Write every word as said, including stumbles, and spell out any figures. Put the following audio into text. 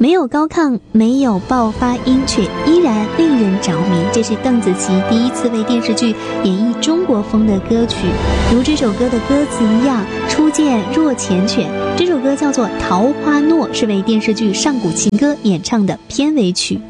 没有高亢，没有爆发音，却依然令人着迷。这是邓紫棋第一次为电视剧演绎中国风的歌曲，如这首歌的歌词一样，初见若缱绻。这首歌叫做《桃花诺》，是为电视剧《上古情歌》演唱的片尾曲。